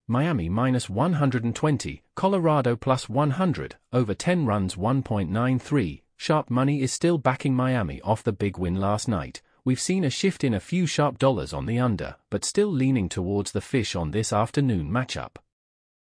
Miami minus 120, Colorado plus 100, over 10 runs 1.93. Sharp money is still backing Miami off the big win last night. We've seen a shift in a few sharp dollars on the under, but still leaning towards the fish on this afternoon matchup.